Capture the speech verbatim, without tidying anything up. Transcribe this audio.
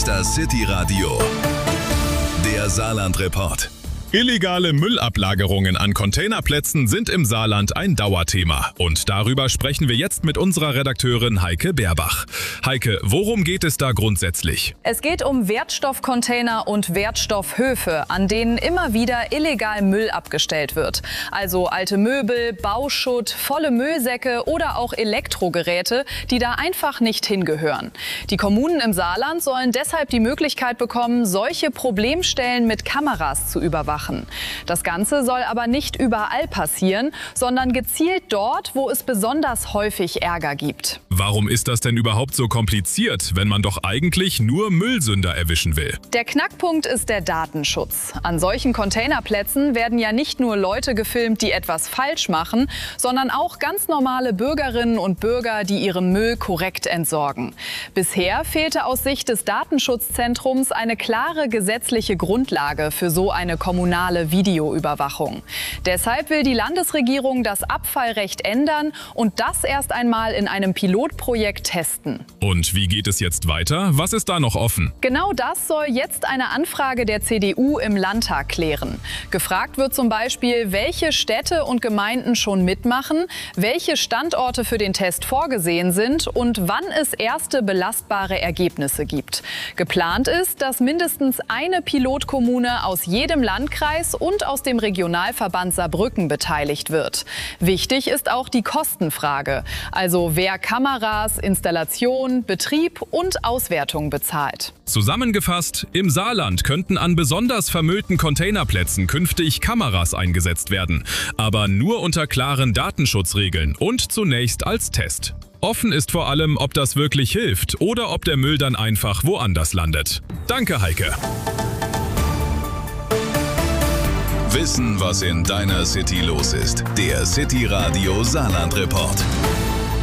ist das City Radio, der Saarland-Report. Illegale Müllablagerungen an Containerplätzen sind im Saarland ein Dauerthema. Und darüber sprechen wir jetzt mit unserer Redakteurin Heike Beerbach. Heike, worum geht es da grundsätzlich? Es geht um Wertstoffcontainer und Wertstoffhöfe, an denen immer wieder illegal Müll abgestellt wird. Also alte Möbel, Bauschutt, volle Müllsäcke oder auch Elektrogeräte, die da einfach nicht hingehören. Die Kommunen im Saarland sollen deshalb die Möglichkeit bekommen, solche Problemstellen mit Kameras zu überwachen. Das Ganze soll aber nicht überall passieren, sondern gezielt dort, wo es besonders häufig Ärger gibt. Warum ist das denn überhaupt so kompliziert, wenn man doch eigentlich nur Müllsünder erwischen will? Der Knackpunkt ist der Datenschutz. An solchen Containerplätzen werden ja nicht nur Leute gefilmt, die etwas falsch machen, sondern auch ganz normale Bürgerinnen und Bürger, die ihren Müll korrekt entsorgen. Bisher fehlte aus Sicht des Datenschutzzentrums eine klare gesetzliche Grundlage für so eine kommunale Videoüberwachung. Deshalb will die Landesregierung das Abfallrecht ändern und das erst einmal in einem Pilotprojekt testen. Und wie geht es jetzt weiter? Was ist da noch offen? Genau das soll jetzt eine Anfrage der C D U im Landtag klären. Gefragt wird zum Beispiel, welche Städte und Gemeinden schon mitmachen, welche Standorte für den Test vorgesehen sind und wann es erste belastbare Ergebnisse gibt. Geplant ist, dass mindestens eine Pilotkommune aus jedem Landkreis und aus dem Regionalverband Saarbrücken beteiligt wird. Wichtig ist auch die Kostenfrage, also wer Kameras, Installation, Betrieb und Auswertung bezahlt. Zusammengefasst, im Saarland könnten an besonders vermüllten Containerplätzen künftig Kameras eingesetzt werden, aber nur unter klaren Datenschutzregeln und zunächst als Test. Offen ist vor allem, ob das wirklich hilft oder ob der Müll dann einfach woanders landet. Danke, Heike. Wissen, was in deiner City los ist. Der City Radio Saarland Report.